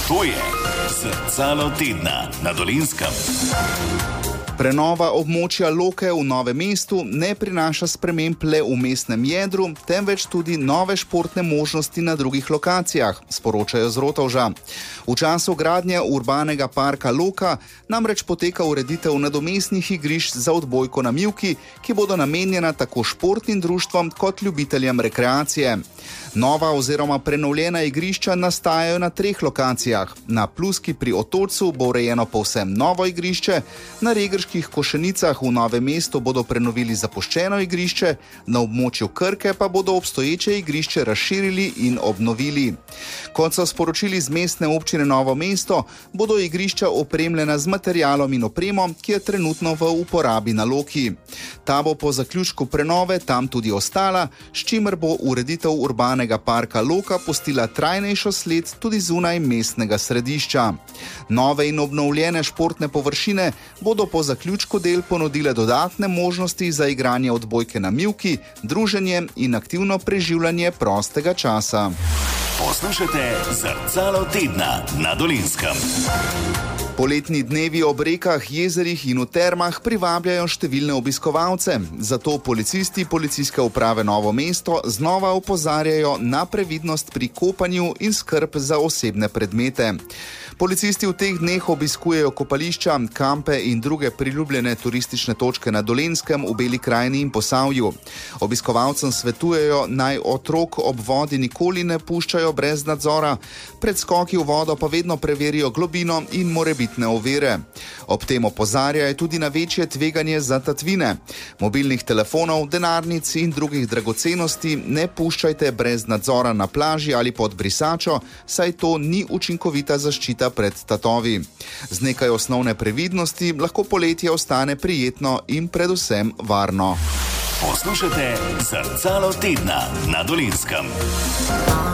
To je Zrcalo tedna na Dolenjskem. Prenova območja Loke v Novem mestu ne prinaša sprememb le v mestnem jedru, temveč tudi nove športne možnosti na drugih lokacijah, sporočajo z Rotovža. V času gradnje urbanega parka Loka namreč poteka ureditev nadomestnih igrišč za odbojko na mivki, ki bodo namenjena tako športnim društvom kot ljubiteljem rekreacije. Nova oziroma prenovljena igrišča nastajajo na 3 lokacijah. Na Pluski pri Otočcu bo urejeno povsem novo igrišče, na Regrških Košenicah v Novem mestu bodo prenovili zapuščeno igrišče, na območju Krke pa bodo obstoječe igrišče razširili in obnovili. Kot so sporočili z mestne občine Novo mesto, bodo igrišča opremljena z materialom in opremo, ki je trenutno v uporabi na Loki. Ta bo po zaključku prenove tam tudi ostala, s čimer bo ureditev urbanega parka Loka pustila trajnejšo sled tudi zunaj mestnega središča. Nove in obnovljene športne površine bodo po zaključku del ponudile dodatne možnosti za igranje odbojke na mivki, druženje in aktivno preživljanje prostega časa. Poslušajte Zrcalo tedna na Dolenjskem. Poletni dnevi ob rekah, jezerih in v termah privabljajo številne obiskovalce, zato policisti Policijske uprave Novo mesto znova opozarjajo na previdnost pri kopanju in skrb za osebne predmete. Policisti v teh dneh obiskujejo kopališča, kampe in druge priljubljene turistične točke na Dolenjskem, v Beli krajini in Posavju. Obiskovalcem svetujejo, naj otrok ob vodi nikoli ne puščajo brez nadzora, pred skoki v vodo pa vedno preverijo globino in morebitne ovire. Ob tem opozarjajo tudi na večje tveganje za tatvine. Mobilnih telefonov, denarnic in drugih dragocenosti ne puščajte brez nadzora na plaži ali pod brisačo, saj to ni učinkovita zaščita pred tatovi. Z nekaj osnovne previdnosti lahko poletje ostane prijetno in predvsem varno. Poslušajte Zrcalo tedna na Dolenjskem.